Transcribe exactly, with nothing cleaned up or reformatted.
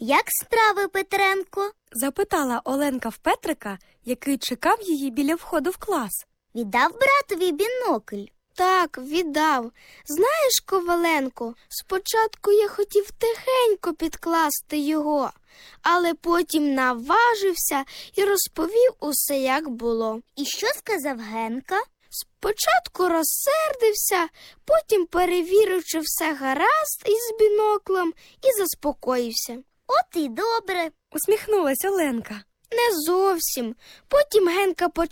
Як справи, Петренко? Запитала Оленка в Петрика, який чекав її біля входу в клас. Віддав братові бінокль? Так, віддав. Знаєш, Коваленко, спочатку я хотів тихенько підкласти його, але потім наважився і розповів усе, як було. І що сказав Генка? Спочатку розсердився, потім перевірив, чи все гаразд із біноклем, і заспокоївся. От і добре. Усміхнулась Оленка. Не зовсім. Потім Генка почав